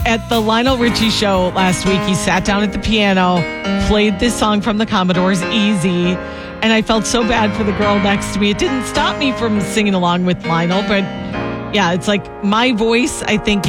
at the Lionel Richie show last week, he sat down at the piano, played this song from the Commodores, Easy, and I felt so bad for the girl next to me. It didn't stop me from singing along with Lionel, but yeah, it's like my voice, I think,